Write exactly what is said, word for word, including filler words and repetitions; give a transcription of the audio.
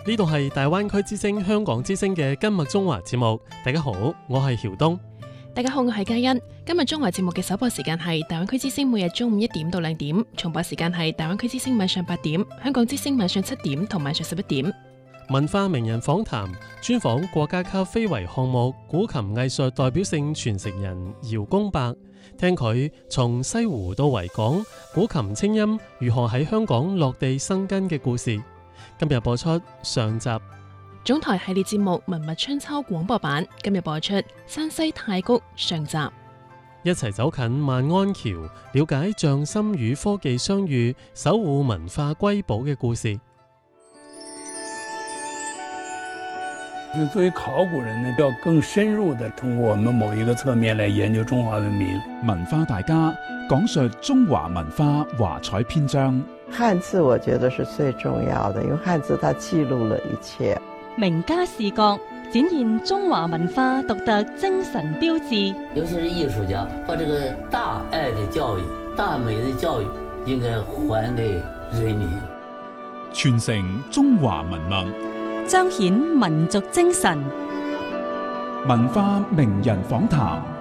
呢度係大灣區之聲香港之聲嘅今日中華節目。大家好，我係曉東。 大家好，我係嘉欣。今日中華節目嘅首播時間係大灣區之聲每日中午一點到兩點，重播時間係大灣區之聲晚上八點、香港之聲晚上七點同晚上十一點。 文化名人訪談，專訪國家級非遺項目古琴藝術代表性傳承人姚公伯，聽佢從西湖到維港古琴清音如何喺香港落地生根嘅故事。今日播出上集。 總台系列節目《文物春秋》廣播版今日播出山西太谷上集， 一齊走近萬安橋，了解匠心與科技相遇，守護文化瑰寶嘅故事。 就作為考古人呢，要更深入地通過我們某一個側面來研究中華文明。 文化大家講述中華文化華彩篇章。 漢字我覺得是最重要的，因為漢字它記錄了一切。 名家視角展現中華文化獨特精神標誌， 尤其是藝術家把這個大愛的教育、大美的教育應該還給人民， 傳承中華文脈， 彰顯民族精神。 文化名人訪談。